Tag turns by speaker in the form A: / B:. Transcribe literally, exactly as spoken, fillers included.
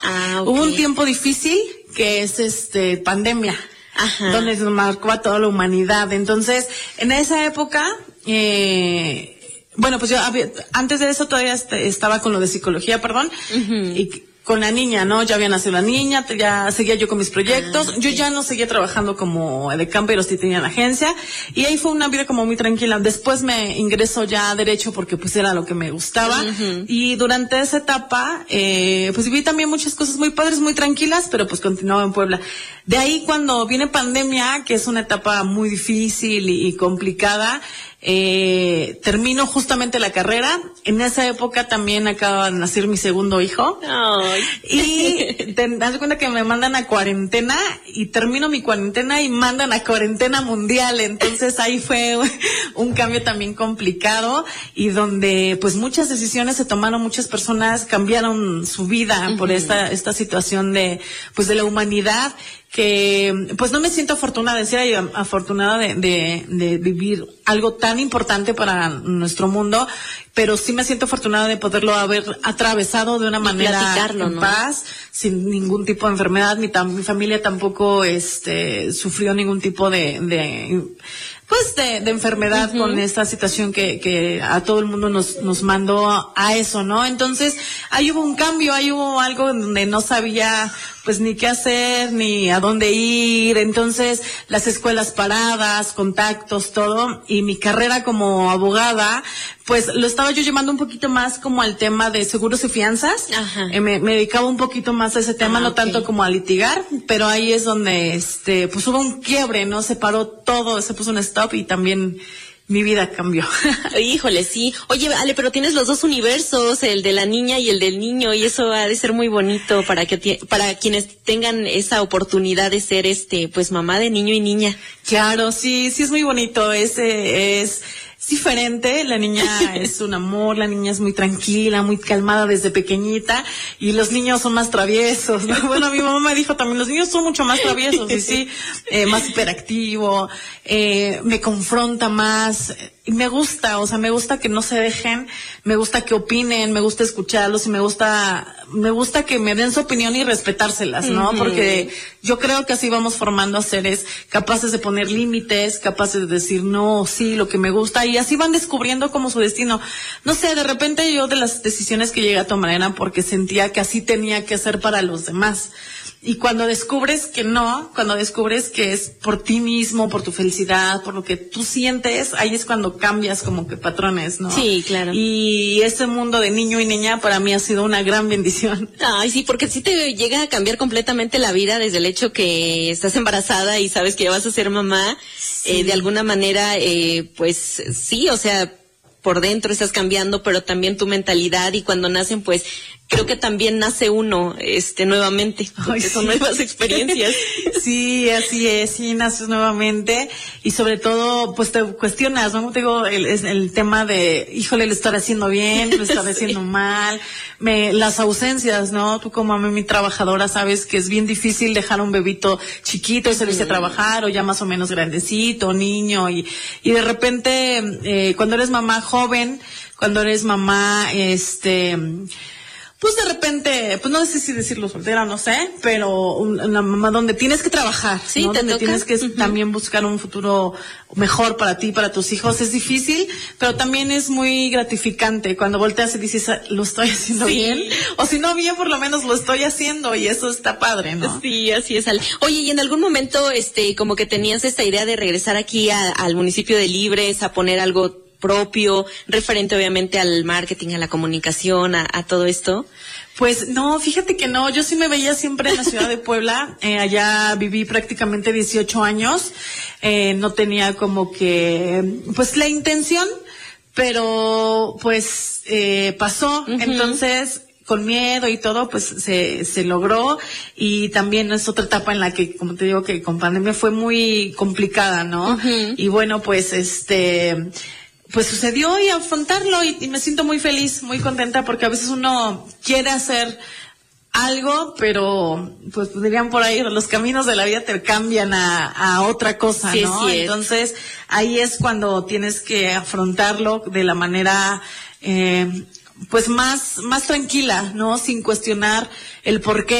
A: Ah, okay.
B: Hubo un tiempo difícil que es este pandemia. Ajá. Donde se marcó a toda la humanidad. Entonces, en esa época, eh, bueno, pues yo había, antes de eso todavía estaba con lo de psicología, perdón, uh-huh. y con la niña, ¿no? Ya había nacido la niña, ya seguía yo con mis proyectos, ah, yo sí. ya no seguía trabajando como de campo, pero sí tenía la agencia, y ahí fue una vida como muy tranquila. Después me ingreso ya a Derecho porque pues era lo que me gustaba, uh-huh. y durante esa etapa, eh, pues viví también muchas cosas muy padres, muy tranquilas, pero pues continuaba en Puebla. De ahí cuando viene pandemia, que es una etapa muy difícil y, y complicada, Eh, termino justamente la carrera. En esa época también acaba de nacer mi segundo hijo.
A: Ay.
B: Y te das cuenta que me mandan a cuarentena y termino mi cuarentena y mandan a cuarentena mundial. Entonces ahí fue un cambio también complicado y donde pues muchas decisiones se tomaron, muchas personas cambiaron su vida uh-huh. por esta, esta situación de, pues de la humanidad, que pues no me siento afortunada de ser afortunada de, de, de vivir algo tan importante para nuestro mundo, pero sí me siento afortunada de poderlo haber atravesado de una y manera en
A: ¿no?
B: paz, sin ningún tipo de enfermedad. Mi, tam, mi familia tampoco este sufrió ningún tipo de, de pues de, de enfermedad uh-huh. con esta situación que, que a todo el mundo nos, nos mandó a, a eso, ¿no? Entonces, ahí hubo un cambio, ahí hubo algo donde no sabía pues ni qué hacer, ni a dónde ir. Entonces, las escuelas paradas, contactos, todo, y mi carrera como abogada, pues lo estaba yo llevando un poquito más como al tema de seguros y fianzas. Ajá. Eh, me, me dedicaba un poquito más a ese tema, ah, no okay. tanto como a litigar, pero ahí es donde este pues hubo un quiebre, ¿no? Se paró todo, se puso un stop y también mi vida cambió.
A: Híjole, sí. Oye, Ale, pero tienes los dos universos, el de la niña y el del niño, y eso ha de ser muy bonito para que para quienes tengan esa oportunidad de ser este pues mamá de niño y niña.
B: Claro, sí, sí es muy bonito. Ese es Es diferente, la niña es un amor, la niña es muy tranquila, muy calmada desde pequeñita, y los niños son más traviesos, ¿no? Bueno, mi mamá me dijo también, los niños son mucho más traviesos, y sí, eh, más hiperactivo, eh, me confronta más, y me gusta, o sea, me gusta que no se dejen, me gusta que opinen, me gusta escucharlos, y me gusta, me gusta que me den su opinión y respetárselas, ¿no? Uh-huh. Porque yo creo que así vamos formando a seres capaces de poner límites, capaces de decir no, sí, lo que me gusta, y así van descubriendo como su destino. No sé, de repente yo de las decisiones que llegué a tomar eran porque sentía que así tenía que ser para los demás. Y cuando descubres que no, cuando descubres que es por ti mismo, por tu felicidad, por lo que tú sientes, ahí es cuando cambias como que patrones, ¿no?
A: Sí, claro.
B: Y ese mundo de niño y niña para mí ha sido una gran bendición.
A: Ay, sí, porque sí te llega a cambiar completamente la vida desde el hecho que estás embarazada y sabes que ya vas a ser mamá. Sí. Eh, de alguna manera, eh, pues sí, o sea, por dentro estás cambiando, pero también tu mentalidad, y cuando nacen, pues creo que también nace uno este nuevamente, porque Ay, sí. son nuevas experiencias.
B: Sí, así es, sí, naces nuevamente, y sobre todo, pues te cuestionas, ¿no? Te digo, el, el tema de, híjole, lo estaré haciendo bien, lo estaré sí. haciendo mal, me, las ausencias, ¿no? Tú como mami trabajadora sabes que es bien difícil dejar a un bebito chiquito y salirse sí. a trabajar, o ya más o menos grandecito, niño, y, y de repente, eh, cuando eres mamá joven, cuando eres mamá, este, pues de repente, pues no sé si decirlo soltera, no sé, pero una mamá donde tienes que trabajar,
A: sí,
B: ¿no?
A: te
B: Donde
A: toca.
B: tienes que
A: uh-huh.
B: también buscar un futuro mejor para ti, para tus hijos. Es difícil, pero también es muy gratificante cuando volteas y dices, lo estoy haciendo sí. bien, o si no bien, por lo menos lo estoy haciendo, y eso está padre, ¿no?
A: Sí, así es. Oye, y en algún momento, este, como que tenías esta idea de regresar aquí a, al municipio de Libres a poner algo propio, referente obviamente al marketing, a la comunicación, a, a todo esto?
B: Pues no, fíjate que no, yo sí me veía siempre en la ciudad de Puebla, eh, allá viví prácticamente dieciocho años, eh, no tenía como que, pues la intención, pero pues eh, pasó, uh-huh. entonces con miedo y todo, pues se, se logró, y también es otra etapa en la que, como te digo, que con pandemia fue muy complicada, ¿no? Uh-huh. Y bueno, pues este... pues sucedió, y afrontarlo, y, y me siento muy feliz, muy contenta, porque a veces uno quiere hacer algo, pero pues dirían por ahí, los caminos de la vida te cambian a, a otra cosa,
A: sí,
B: ¿no?
A: Sí,
B: Entonces ahí es cuando tienes que afrontarlo de la manera eh, pues más, más tranquila, ¿no? Sin cuestionar el por qué